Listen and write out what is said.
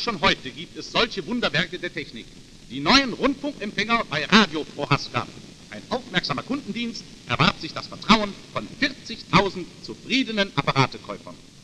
schon heute gibt es solche Wunderwerke der Technik. Die neuen Rundfunkempfänger bei Radio Prohaska. Ein aufmerksamer Kundendienst erwarb sich das Vertrauen von 40.000 zufriedenen Apparatekäufern.